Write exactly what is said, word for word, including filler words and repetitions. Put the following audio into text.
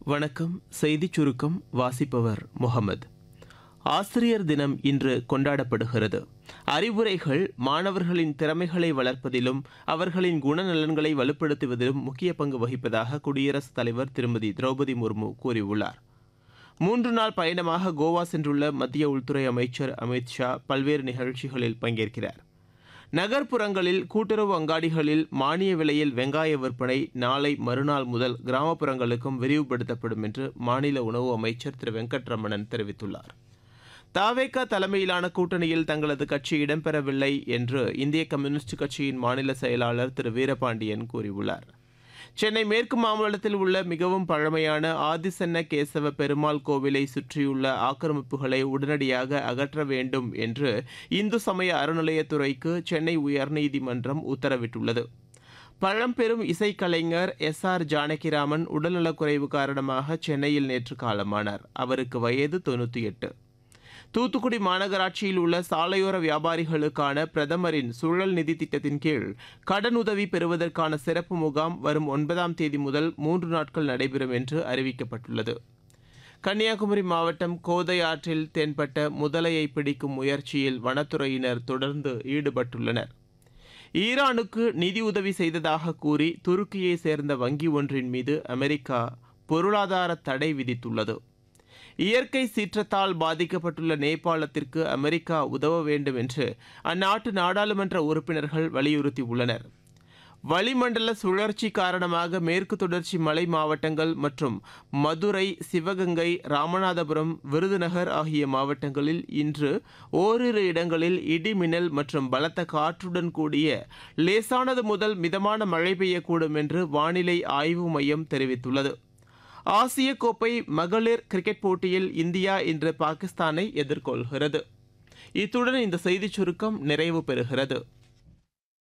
வணக்கம். செய்திச் சுருக்கம் வாசிப்பவர் முகமது. ஆசிரியர் தினம் இன்று கொண்டாடப்படுகிறது. அறிவுரைகள் மாணவர்களின் திறமைகளை வளர்ப்பதிலும் அவர்களின் குணநலன்களை வலுப்படுத்துவதிலும் முக்கிய பங்கு வகிப்பதாக குடியரசுத் தலைவர் திருமதி திரௌபதி முர்மு கூறியுள்ளார். மூன்று நாள் பயணமாக கோவா சென்றுள்ள மத்திய உள்துறை அமைச்சர் அமித் ஷா பல்வேறு நிகழ்ச்சிகளில் பங்கேற்கிறார். நகர்ப்புறங்களில் கூட்டுறவு அங்காடிகளில் மானிய விலையில் வெங்காய விற்பனை நாளை மறுநாள் முதல் கிராமப்புறங்களுக்கும் விரிவுபடுத்தப்படும் என்று மாநில உணவு அமைச்சர் திரு வெங்கட்ரமணன் தெரிவித்துள்ளார். தாவேகா தலைமையிலான கூட்டணியில் தங்களது கட்சி இடம்பெறவில்லை என்று இந்திய கம்யூனிஸ்ட் கட்சியின் மாநில செயலாளர் திரு வீரபாண்டியன் கூறியுள்ளார். சென்னை மேற்கு மாம்பலத்தில் உள்ள மிகவும் பழமையான ஆதிசன்ன கேசவ பெருமாள் கோவிலை சுற்றியுள்ள ஆக்கிரமிப்புகளை உடனடியாக அகற்ற வேண்டும் என்று இந்து சமய அறநிலையத்துறைக்கு சென்னை உயர்நீதிமன்றம் உத்தரவிட்டுள்ளது. பழம்பெரும் இசைக்கலைஞர் எஸ் ஆர் ஜானகிராமன் உடல்நலக்குறைவு காரணமாக சென்னையில் நேற்று காலமானார். அவருக்கு வயது தொன்னூற்றி எட்டு. தூத்துக்குடி மாநகராட்சியில் உள்ள சாலையோர வியாபாரிகளுக்கான பிரதமரின் சுழல் நிதி திட்டத்தின் கீழ் கடனுதவி பெறுவதற்கான சிறப்பு முகாம் வரும் ஒன்பதாம் தேதி முதல் மூன்று நாட்கள் நடைபெறும் என்று அறிவிக்கப்பட்டுள்ளது. கன்னியாகுமரி மாவட்டம் கோதை ஆற்றில் தென்பட்ட முதலையை பிடிக்கும் முயற்சியில் வனத்துறையினர் தொடர்ந்து ஈடுபட்டுள்ளனர். ஈரானுக்கு நிதியுதவி செய்ததாக கூறி துருக்கியை சேர்ந்த வங்கி ஒன்றின் மீது அமெரிக்கா பொருளாதார தடை விதித்துள்ளது. இயற்கை சீற்றத்தால் பாதிக்கப்பட்டுள்ள நேபாளத்திற்கு அமெரிக்கா உதவ வேண்டும் என்று அந்நாட்டு நாடாளுமன்ற உறுப்பினர்கள் வலியுறுத்தியுள்ளனர். வளிமண்டல சுழற்சி காரணமாக மேற்கு தொடர்ச்சி மலை மாவட்டங்கள் மற்றும் மதுரை, சிவகங்கை, ராமநாதபுரம், விருதுநகர் ஆகிய மாவட்டங்களில் இன்று ஓரிரு இடங்களில் இடி மின்னல் மற்றும் பலத்த காற்றுடன் கூடிய லேசானது முதல் மிதமான மழை பெய்யக்கூடும் என்று வானிலை ஆய்வு மையம் தெரிவித்துள்ளது. ஆசிய கோப்பை மகளிர் கிரிக்கெட் போட்டியில் இந்தியா இன்று பாகிஸ்தானை எதிர்கொள்கிறது. இத்துடன் இந்த செய்திச் சுருக்கம் நிறைவு பெறுகிறது.